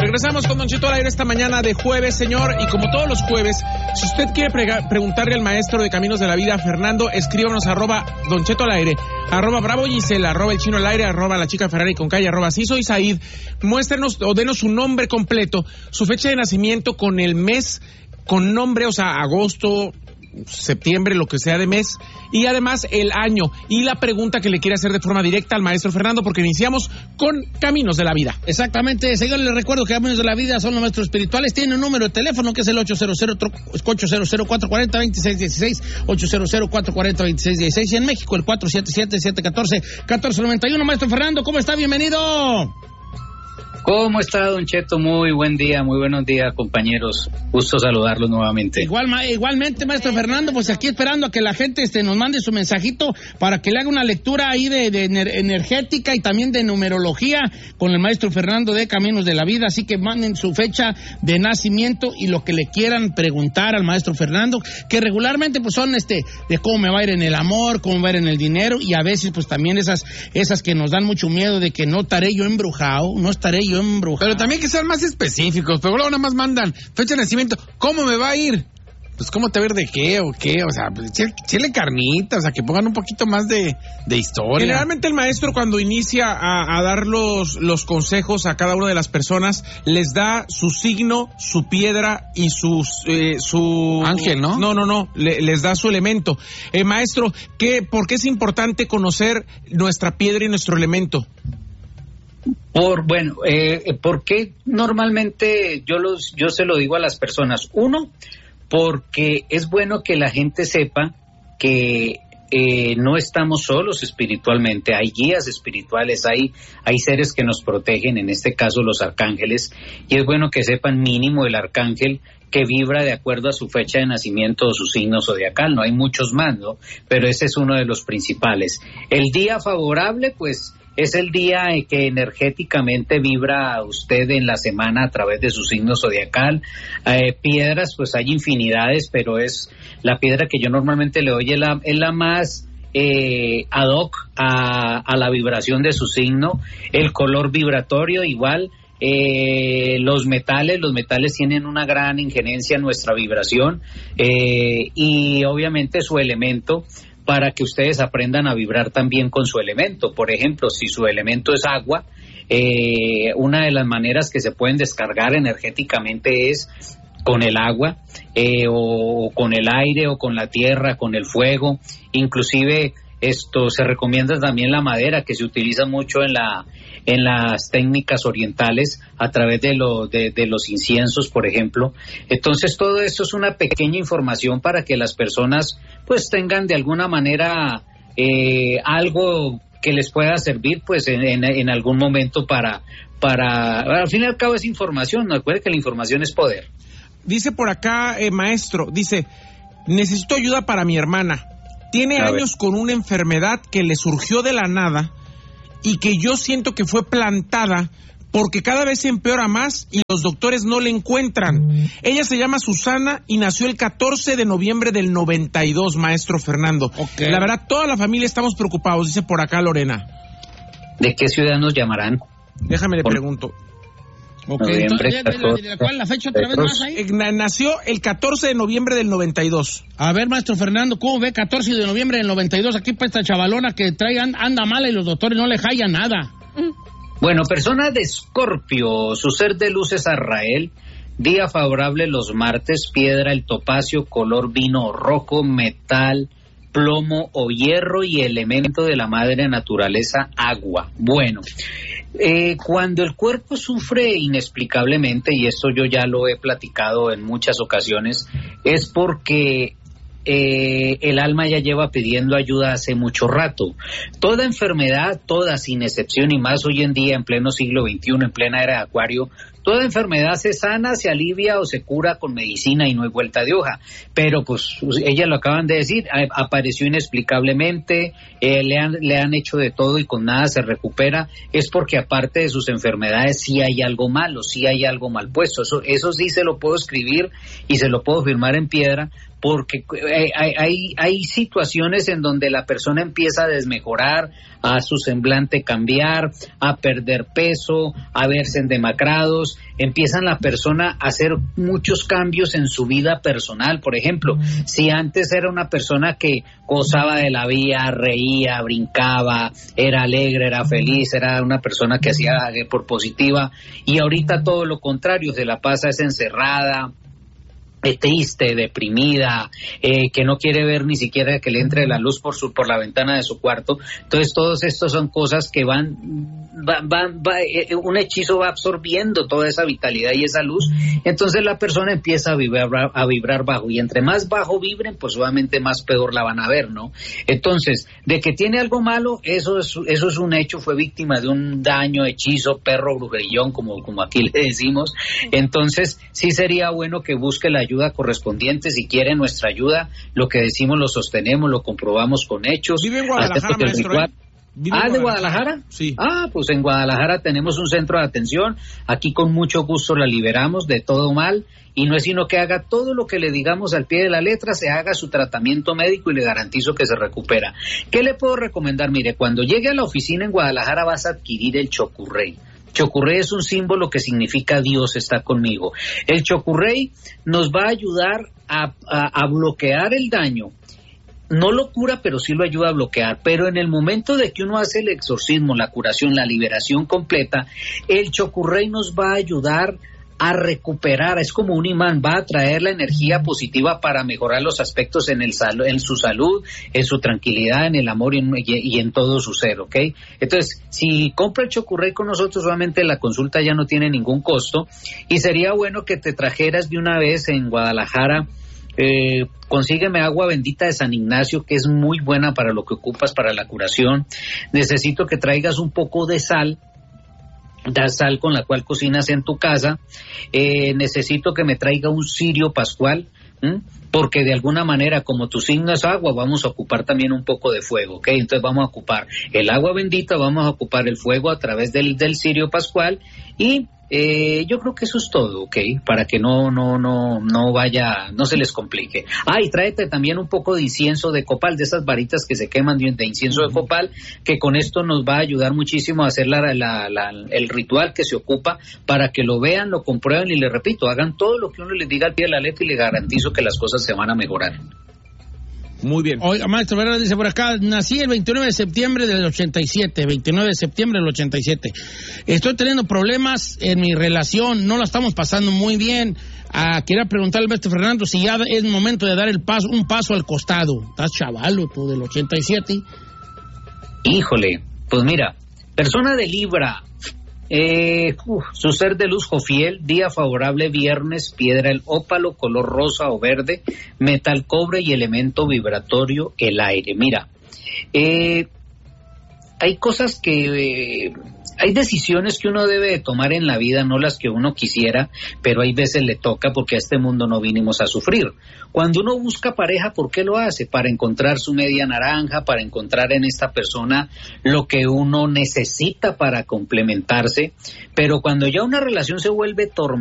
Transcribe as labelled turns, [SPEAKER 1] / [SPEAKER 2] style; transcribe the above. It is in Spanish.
[SPEAKER 1] Regresamos con Don Cheto al aire esta mañana de jueves, señor, y como todos los jueves, si usted quiere preguntarle al maestro de Caminos de la Vida, Fernando, escríbanos @Don Cheto al aire, @Bravo Gisela, @El Chino al aire, @La Chica Ferrari con calle, @Sí Soy Said. Muéstrenos o denos su nombre completo, su fecha de nacimiento con el mes, con nombre, o sea, agosto, septiembre, lo que sea de mes, y además el año y la pregunta que le quiere hacer de forma directa al maestro Fernando, porque iniciamos con Caminos de la Vida.
[SPEAKER 2] Exactamente, señor, les recuerdo que Caminos de la Vida son los maestros espirituales. Tienen un número de teléfono que es el 800-440-2616, 800-440-2616, y en México el 477-714-1491. Maestro Fernando, ¿cómo está? Bienvenido.
[SPEAKER 3] ¿Cómo está, Don Cheto? Muy buen día, muy buenos días, compañeros. Gusto saludarlos nuevamente.
[SPEAKER 2] Igualmente, maestro Fernando, pues aquí esperando a que la gente nos mande su mensajito para que le haga una lectura ahí de energética y también de numerología con el maestro Fernando de Caminos de la Vida. Así que manden su fecha de nacimiento y lo que le quieran preguntar al maestro Fernando, que regularmente pues son de cómo me va a ir en el amor, cómo me va a ir en el dinero, y a veces pues también esas que nos dan mucho miedo de que no estaré yo embrujado.
[SPEAKER 1] Pero también que sean más específicos, pero luego nada más mandan fecha de nacimiento, ¿cómo me va a ir? Pues ¿cómo te va a ir de qué o qué? O sea, pues, chile carnita, o sea, que pongan un poquito más de historia. Generalmente el maestro cuando inicia a dar los consejos a cada una de las personas, les da su signo, su piedra y su ángel, ¿no? No, les da su elemento. Maestro, ¿por qué es importante conocer nuestra piedra y nuestro elemento?
[SPEAKER 3] Porque normalmente yo se lo digo a las personas. Uno, porque es bueno que la gente sepa que no estamos solos espiritualmente, hay guías espirituales, hay seres que nos protegen, en este caso los arcángeles, y es bueno que sepan mínimo el arcángel que vibra de acuerdo a su fecha de nacimiento o su signo zodiacal. No hay muchos más, ¿no? Pero ese es uno de los principales. El día favorable, pues, es el día en que energéticamente vibra usted en la semana a través de su signo zodiacal. Piedras, pues hay infinidades, pero es la piedra que yo normalmente le doy es la más ad hoc a la vibración de su signo. El color vibratorio igual. Los metales tienen una gran injerencia en nuestra vibración, y obviamente su elemento, para que ustedes aprendan a vibrar también con su elemento. Por ejemplo, si su elemento es agua, una de las maneras que se pueden descargar energéticamente es con el agua, o con el aire, o con la tierra, con el fuego. Inclusive se recomienda también la madera, que se utiliza mucho en las técnicas orientales a través de los inciensos, por ejemplo. Entonces todo esto es una pequeña información para que las personas pues tengan de alguna manera algo que les pueda servir pues en algún momento para al fin y al cabo es información. No, recuerde que la información es poder.
[SPEAKER 1] Dice por acá, maestro, necesito ayuda para mi hermana. Tiene años con una enfermedad que le surgió de la nada y que yo siento que fue plantada porque cada vez se empeora más y los doctores no le encuentran. Ella se llama Susana y nació el 14 de noviembre del 92, maestro Fernando. Okay. La verdad, toda la familia estamos preocupados, dice por acá Lorena.
[SPEAKER 3] ¿De qué ciudad nos llamarán?
[SPEAKER 1] Déjame le pregunto.
[SPEAKER 2] Okay. Entonces, ¿cuál la fecha otra vez más ahí?
[SPEAKER 1] Nació el 14 de noviembre del 92.
[SPEAKER 2] A ver, maestro Fernando, ¿cómo ve 14 de noviembre del 92? Aquí para esta chavalona que anda mala y los doctores no le hallan nada.
[SPEAKER 3] Bueno, persona de Escorpio, su ser de luz es Azrael. Día favorable los martes, piedra el topacio, color vino rojo, metal, plomo o hierro, y elemento de la madre naturaleza, agua. Bueno, cuando el cuerpo sufre inexplicablemente, y esto yo ya lo he platicado en muchas ocasiones, es porque el alma ya lleva pidiendo ayuda hace mucho rato. Toda enfermedad, toda sin excepción, y más hoy en día en pleno siglo XXI, en plena era de Acuario, toda enfermedad se sana, se alivia o se cura con medicina y no hay vuelta de hoja. Pero pues ellas lo acaban de decir, apareció inexplicablemente, le han hecho de todo y con nada se recupera. Es porque aparte de sus enfermedades sí hay algo malo, sí hay algo mal puesto. Eso sí se lo puedo escribir y se lo puedo firmar en piedra, porque hay situaciones en donde la persona empieza a desmejorar, a su semblante cambiar, a perder peso, a verse demacrados, empiezan la persona a hacer muchos cambios en su vida personal. Por ejemplo, si antes era una persona que gozaba de la vida, reía, brincaba, era alegre, era feliz, era una persona que hacía por positiva, y ahorita todo lo contrario, se la pasa es encerrada, triste, deprimida, que no quiere ver ni siquiera que le entre la luz por la ventana de su cuarto. Entonces todos estos son cosas que un hechizo va absorbiendo toda esa vitalidad y esa luz, entonces la persona empieza a vibrar bajo, y entre más bajo vibren, pues obviamente más peor la van a ver, ¿no? Entonces, de que tiene algo malo, eso es un hecho, fue víctima de un daño, hechizo, perro, brujerillón, como aquí le decimos. Entonces sí sería bueno que busque la ayuda correspondiente. Si quiere nuestra ayuda, lo que decimos lo sostenemos, lo comprobamos con hechos.
[SPEAKER 1] ¿Vive en Guadalajara, maestro?
[SPEAKER 3] ¿De Guadalajara?
[SPEAKER 1] Sí.
[SPEAKER 3] Pues en Guadalajara tenemos un centro de atención. Aquí con mucho gusto la liberamos de todo mal, y no es sino que haga todo lo que le digamos al pie de la letra, se haga su tratamiento médico y le garantizo que se recupera. ¿Qué le puedo recomendar? Mire, cuando llegue a la oficina en Guadalajara vas a adquirir el Chocurrey. Chocurrey es un símbolo que significa Dios está conmigo. El Chocurrey nos va a ayudar a bloquear el daño. No lo cura, pero sí lo ayuda a bloquear. Pero en el momento de que uno hace el exorcismo, la curación, la liberación completa, el Chocurrey nos va a ayudar a recuperar, es como un imán, va a traer la energía positiva para mejorar los aspectos en su salud, en su tranquilidad, en el amor y en todo su ser, ¿ok? Entonces, si compra el Chocurrey con nosotros, solamente la consulta ya no tiene ningún costo, y sería bueno que te trajeras de una vez en Guadalajara. Consígueme agua bendita de San Ignacio, que es muy buena para lo que ocupas para la curación. Necesito que traigas un poco de sal, con la cual cocinas en tu casa. Necesito que me traiga un cirio pascual, porque de alguna manera, como tu signo es agua, vamos a ocupar también un poco de fuego, ¿ok? Entonces vamos a ocupar el agua bendita, vamos a ocupar el fuego a través del cirio pascual, y yo creo que eso es todo, ¿ok? Para que no se les complique. Y tráete también un poco de incienso de copal, de esas varitas que se queman de incienso de copal, que con esto nos va a ayudar muchísimo a hacer el ritual que se ocupa, para que lo vean, lo comprueben, y les repito, hagan todo lo que uno les diga al pie de la letra, y les garantizo que las cosas se van a mejorar.
[SPEAKER 1] Muy bien.
[SPEAKER 2] Oiga, maestro Fernández dice por acá, nací el 29 de septiembre del 87, 29 de septiembre del 87. Estoy teniendo problemas en mi relación, no la estamos pasando muy bien. Quería preguntarle al maestro Fernando si ya es momento de dar un paso al costado. Estás chavalo tú del 87.
[SPEAKER 3] Híjole, pues mira, persona de Libra, su ser de luz Jofiel, día favorable viernes, piedra el ópalo, color rosa o verde, metal cobre y elemento vibratorio el aire. Mira, hay cosas que... hay decisiones que uno debe de tomar en la vida, no las que uno quisiera, pero hay veces le toca, porque a este mundo no vinimos a sufrir. Cuando uno busca pareja, ¿por qué lo hace? Para encontrar su media naranja, para encontrar en esta persona lo que uno necesita para complementarse, pero cuando ya una relación se vuelve tormentosa,